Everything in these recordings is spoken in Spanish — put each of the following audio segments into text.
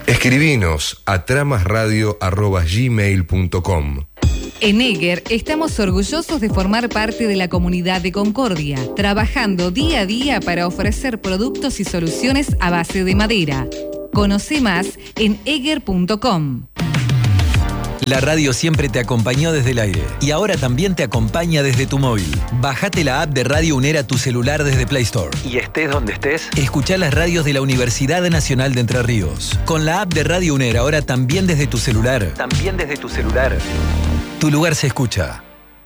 Escribinos a tramasradio@gmail.com. En Eger estamos orgullosos de formar parte de la comunidad de Concordia, trabajando día a día para ofrecer productos y soluciones a base de madera. Conoce más en eger.com. La radio siempre te acompañó desde el aire y ahora también te acompaña desde tu móvil. Bájate la app de Radio UNER a tu celular desde Play Store. Y estés donde estés, escuchá las radios de la Universidad Nacional de Entre Ríos. Con la app de Radio UNER ahora también desde tu celular. Tu lugar se escucha.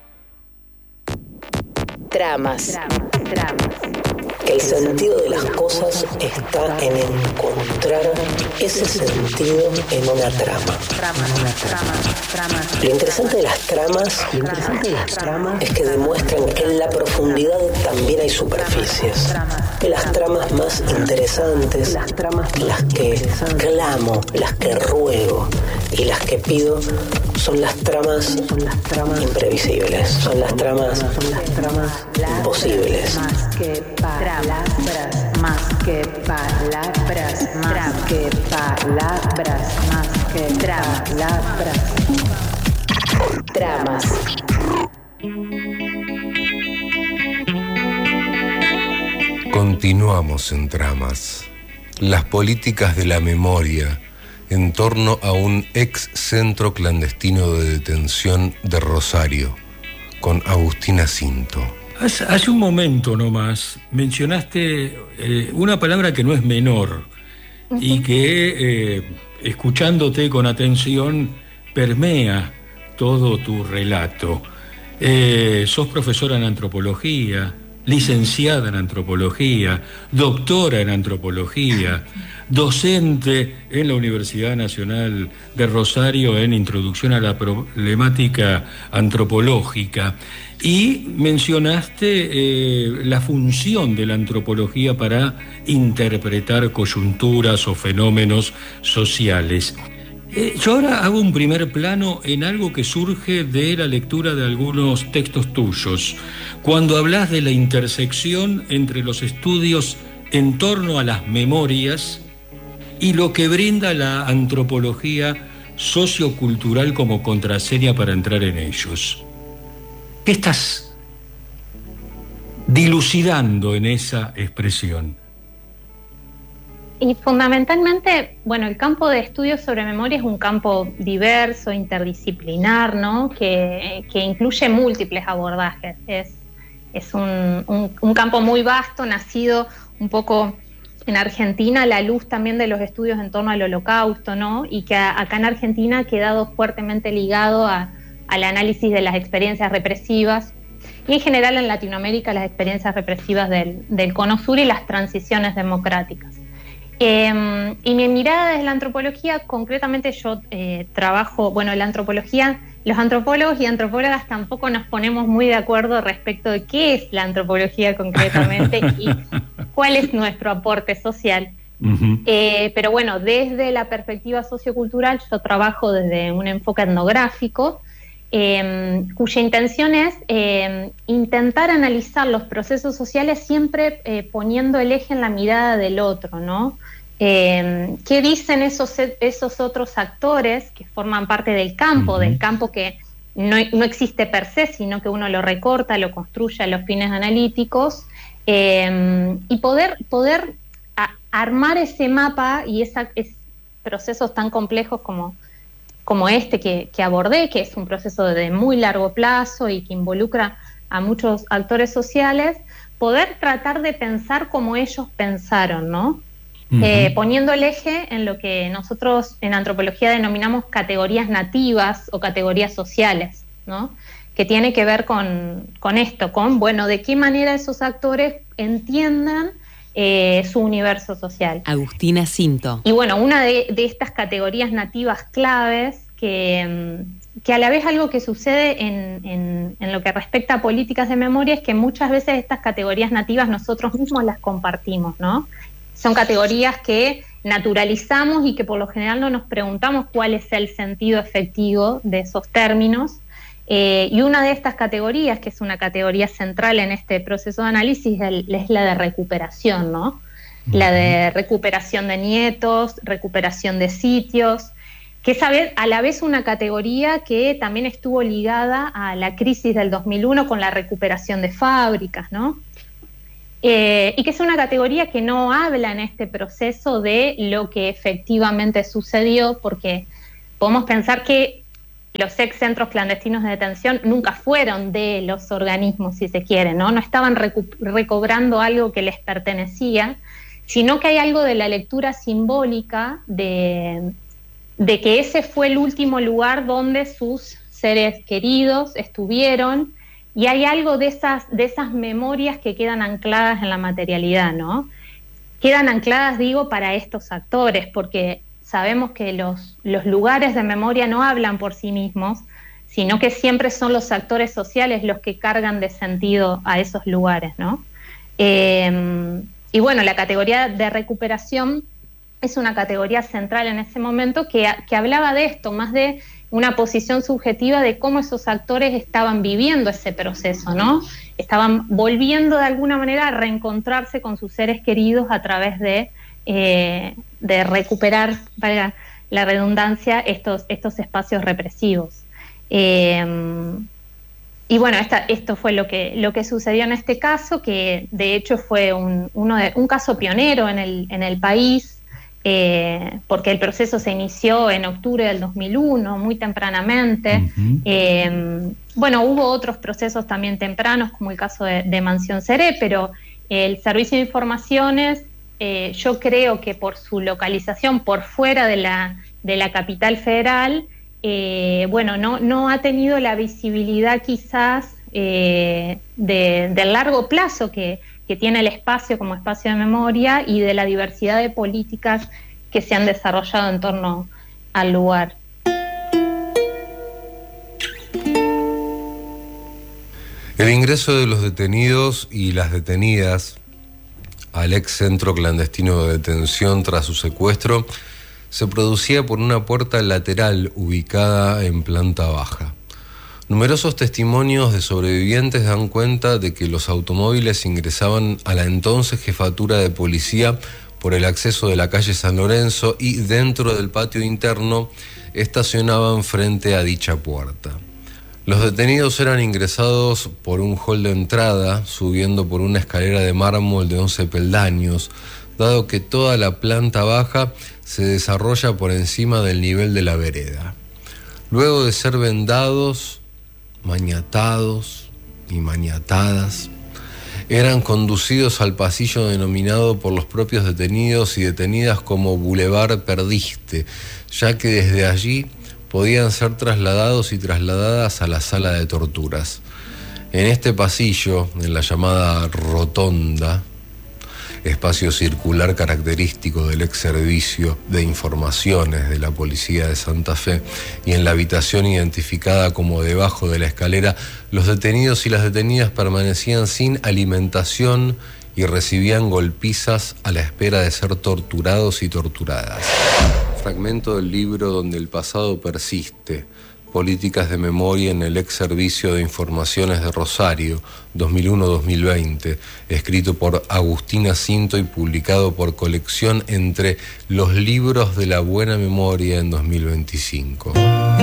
Tramas. El sentido de las cosas está en encontrar ese sentido en una trama. Lo interesante de las tramas es que demuestran que en la profundidad también hay superficies. Que las tramas más interesantes, las que clamo, las que ruego y las que pido son las tramas imprevisibles, son las tramas imposibles. Más que palabras, Tramas. Continuamos en Tramas. Las políticas de la memoria en torno a un ex centro clandestino de detención de Rosario, con Agustina Cinto. Hace un momento nomás mencionaste una palabra que no es menor y que, escuchándote con atención, permea todo tu relato. Sos profesora en antropología, licenciada en antropología, doctora en antropología, docente en la Universidad Nacional de Rosario en Introducción a la Problemática Antropológica. Y mencionaste la función de la antropología para interpretar coyunturas o fenómenos sociales. Yo ahora hago un primer plano en algo que surge de la lectura de algunos textos tuyos, cuando hablas de la intersección entre los estudios en torno a las memorias y lo que brinda la antropología sociocultural como contraseña para entrar en ellos. ¿Qué estás dilucidando en esa expresión? Y fundamentalmente, bueno, el campo de estudios sobre memoria es un campo diverso, interdisciplinar, ¿no? Que incluye múltiples abordajes. Es un campo muy vasto, nacido un poco en Argentina a la luz también de los estudios en torno al Holocausto, ¿no? Y que acá en Argentina ha quedado fuertemente ligado al análisis de las experiencias represivas y en general en Latinoamérica las experiencias represivas del Cono Sur y las transiciones democráticas. Y mi mirada desde la antropología, concretamente yo trabajo, bueno, la antropología, los antropólogos y antropólogas tampoco nos ponemos muy de acuerdo respecto de qué es la antropología concretamente y cuál es nuestro aporte social. Pero bueno, desde la perspectiva sociocultural yo trabajo desde un enfoque etnográfico, cuya intención es intentar analizar los procesos sociales siempre poniendo el eje en la mirada del otro, ¿no? ¿Qué dicen esos otros actores que forman parte del campo que no existe per se, sino que uno lo recorta, lo construye a los fines analíticos, y poder armar ese mapa y procesos tan complejos como este que abordé, que es un proceso de muy largo plazo y que involucra a muchos actores sociales, poder tratar de pensar como ellos pensaron, ¿no? Poniendo el eje en lo que nosotros en antropología denominamos categorías nativas o categorías sociales, ¿no? Que tiene que ver con esto, bueno, de qué manera esos actores entiendan su universo social. Agustina Cinto. Y bueno, una de estas categorías nativas claves, que a la vez algo que sucede en lo que respecta a políticas de memoria, es que muchas veces estas categorías nativas nosotros mismos las compartimos, ¿no? Son categorías que naturalizamos y que por lo general no nos preguntamos cuál es el sentido efectivo de esos términos. Y una de estas categorías, que es una categoría central en este proceso de análisis, es la de recuperación, ¿no? la de recuperación de nietos, recuperación de sitios, que es a la vez una categoría que también estuvo ligada a la crisis del 2001 con la recuperación de fábricas, ¿no? Y que es una categoría que no habla en este proceso de lo que efectivamente sucedió, porque podemos pensar que los ex centros clandestinos de detención nunca fueron de los organismos, si se quiere, ¿no? No estaban recobrando algo que les pertenecía, sino que hay algo de la lectura simbólica de que ese fue el último lugar donde sus seres queridos estuvieron, y hay algo de esas memorias que quedan ancladas en la materialidad, ¿no? Quedan ancladas, digo, para estos actores, porque sabemos que los lugares de memoria no hablan por sí mismos, sino que siempre son los actores sociales los que cargan de sentido a esos lugares, ¿no? Y bueno, la categoría de recuperación es una categoría central en ese momento que hablaba de esto, más de una posición subjetiva de cómo esos actores estaban viviendo ese proceso, ¿no? Estaban volviendo de alguna manera a reencontrarse con sus seres queridos a través de recuperar, valga la redundancia, estos espacios represivos. Y bueno, esto fue lo que sucedió en este caso, que de hecho fue un caso pionero en el país, porque el proceso se inició en octubre del 2001, muy tempranamente. Bueno, hubo otros procesos también tempranos, como el caso de Mansión Seré, pero el Servicio de Informaciones, yo creo que por su localización por fuera de la capital federal, bueno, no ha tenido la visibilidad quizás del largo plazo que tiene el espacio como espacio de memoria y de la diversidad de políticas que se han desarrollado en torno al lugar. El ingreso de los detenidos y las detenidas al ex centro clandestino de detención tras su secuestro se producía por una puerta lateral ubicada en planta baja. Numerosos testimonios de sobrevivientes dan cuenta de que los automóviles ingresaban a la entonces jefatura de policía por el acceso de la calle San Lorenzo y dentro del patio interno estacionaban frente a dicha puerta. Los detenidos eran ingresados por un hall de entrada, subiendo por una escalera de mármol de 11 peldaños, dado que toda la planta baja se desarrolla por encima del nivel de la vereda. Luego de ser vendados, maniatados y maniatadas, eran conducidos al pasillo denominado por los propios detenidos y detenidas como Boulevard Perdiste, ya que desde allí podían ser trasladados y trasladadas a la sala de torturas. En este pasillo, en la llamada rotonda, espacio circular característico del ex servicio de informaciones de la policía de Santa Fe, y en la habitación identificada como debajo de la escalera, los detenidos y las detenidas permanecían sin alimentación y recibían golpizas a la espera de ser torturados y torturadas. Fragmento del libro Donde el pasado persiste, políticas de memoria en el ex servicio de informaciones de Rosario, 2001-2020, escrito por Agustina Cinto y publicado por Colección Entre los Libros de la Buena Memoria en 2025.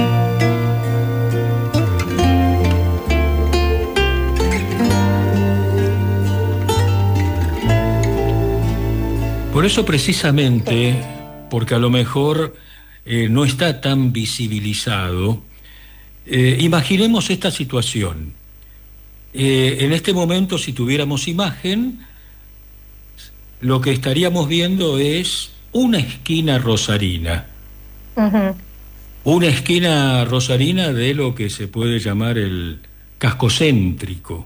Por eso precisamente, porque a lo mejor no está tan visibilizado, imaginemos esta situación. En este momento, si tuviéramos imagen, lo que estaríamos viendo es una esquina rosarina. Uh-huh. Una esquina rosarina de lo que se puede llamar el casco céntrico.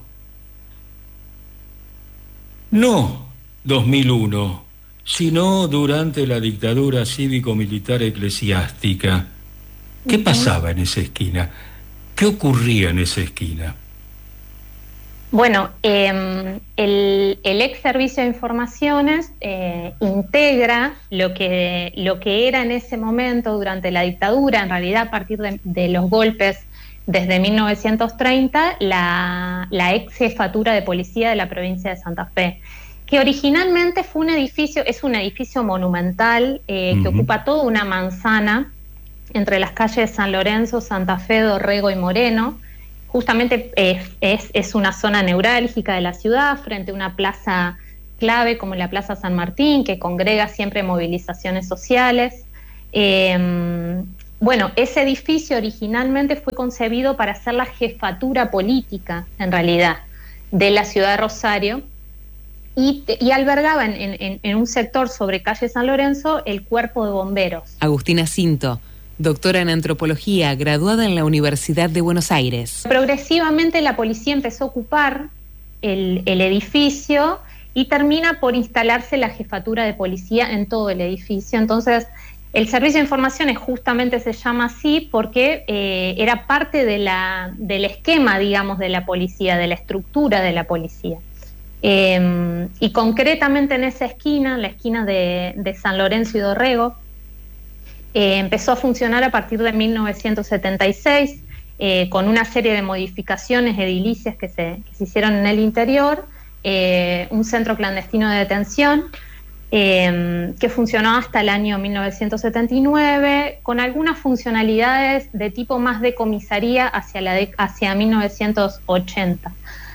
No 2001, sino durante la dictadura cívico-militar eclesiástica. ¿Qué pasaba en esa esquina? ¿Qué ocurría en esa esquina? Bueno, el ex servicio de informaciones integra lo que era en ese momento durante la dictadura, en realidad a partir de los golpes desde 1930, la ex jefatura de policía de la provincia de Santa Fe. que originalmente fue un edificio, es un edificio monumental que ocupa toda una manzana entre las calles San Lorenzo, Santa Fe, Dorrego y Moreno. Justamente es una zona neurálgica de la ciudad, frente a una plaza clave como la Plaza San Martín, que congrega siempre movilizaciones sociales. Bueno, ese edificio originalmente fue concebido para ser la jefatura política, en realidad, de la ciudad de Rosario, y albergaba en un sector sobre calle San Lorenzo el cuerpo de bomberos. Agustina Cinto, doctora en antropología, graduada en la Universidad de Buenos Aires. Progresivamente la policía empezó a ocupar el edificio y termina por instalarse la jefatura de policía en todo el edificio. Entonces, el servicio de informaciones justamente se llama así porque era parte del esquema, digamos, de la policía, de la estructura de la policía. Y concretamente en esa esquina, la esquina de San Lorenzo y Dorrego, empezó a funcionar a partir de 1976 con una serie de modificaciones edilicias que se hicieron en el interior, un centro clandestino de detención que funcionó hasta el año 1979 con algunas funcionalidades de tipo más de comisaría hacia 1980.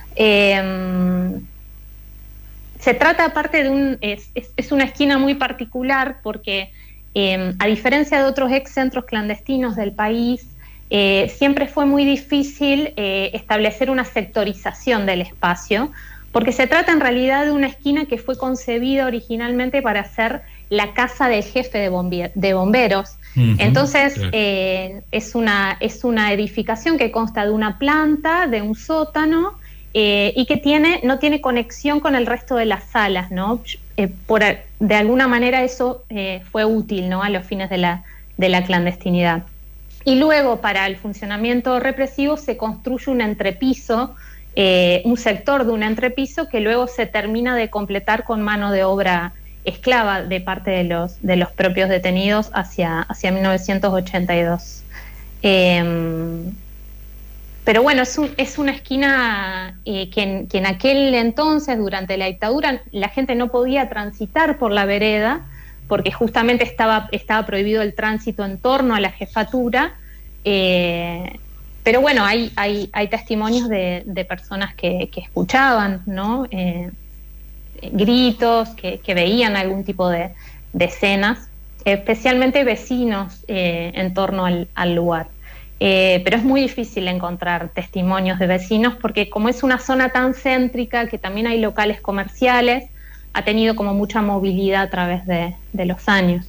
Se trata aparte de es una esquina muy particular porque a diferencia de otros ex-centros clandestinos del país, siempre fue muy difícil establecer una sectorización del espacio, porque se trata en realidad de una esquina que fue concebida originalmente para ser la casa del jefe de bomberos. Entonces, es una edificación que consta de una planta, de un sótano, y que no tiene conexión con el resto de las salas, ¿no? De alguna manera eso fue útil, ¿no?, a los fines de la clandestinidad. Y luego, para el funcionamiento represivo, se construye un entrepiso, un sector de un entrepiso que luego se termina de completar con mano de obra esclava de parte de los propios detenidos hacia 1982. Pero bueno, es una esquina que en aquel entonces, durante la dictadura, la gente no podía transitar por la vereda porque justamente estaba prohibido el tránsito en torno a la jefatura. Pero bueno, hay testimonios de personas que escuchaban, ¿no? Gritos, que veían algún tipo de escenas, especialmente vecinos en torno al lugar. Pero es muy difícil encontrar testimonios de vecinos porque como es una zona tan céntrica que también hay locales comerciales, ha tenido como mucha movilidad a través de los años.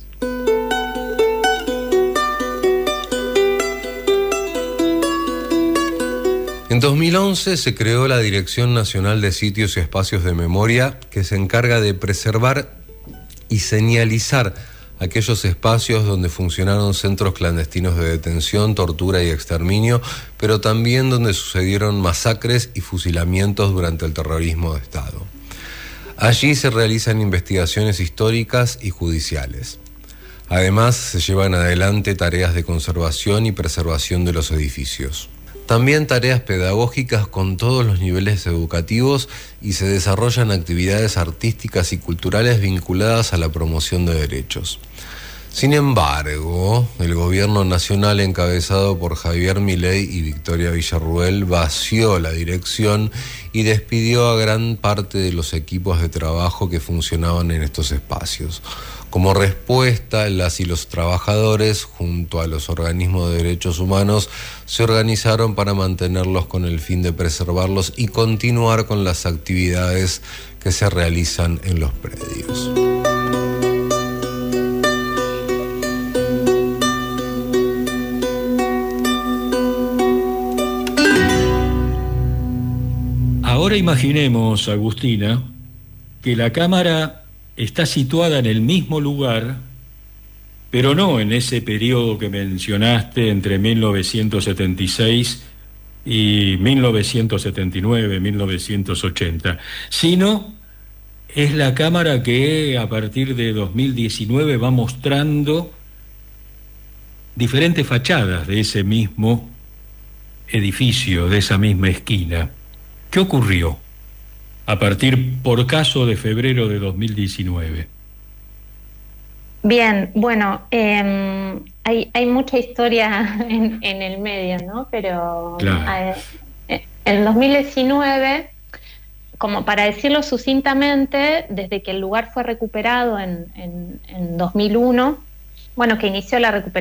En 2011 se creó la Dirección Nacional de Sitios y Espacios de Memoria, que se encarga de preservar y señalizar aquellos espacios donde funcionaron centros clandestinos de detención, tortura y exterminio, pero también donde sucedieron masacres y fusilamientos durante el terrorismo de Estado. Allí se realizan investigaciones históricas y judiciales. Además, se llevan adelante tareas de conservación y preservación de los edificios. También tareas pedagógicas con todos los niveles educativos y se desarrollan actividades artísticas y culturales vinculadas a la promoción de derechos. Sin embargo, el gobierno nacional encabezado por Javier Milei y Victoria Villarruel vació la dirección y despidió a gran parte de los equipos de trabajo que funcionaban en estos espacios. Como respuesta, las y los trabajadores, junto a los organismos de derechos humanos, se organizaron para mantenerlos con el fin de preservarlos y continuar con las actividades que se realizan en los predios. Ahora imaginemos, Agustina, que la cámara está situada en el mismo lugar, pero no en ese periodo que mencionaste entre 1976 y 1979, 1980, sino es la cámara que a partir de 2019 va mostrando diferentes fachadas de ese mismo edificio, de esa misma esquina. ¿Qué ocurrió? a partir, por caso, de febrero de 2019. Bien, bueno, hay mucha historia en el medio, ¿no? Pero claro. En 2019, como para decirlo sucintamente, desde que el lugar fue recuperado en 2001, bueno, que inició la recuperación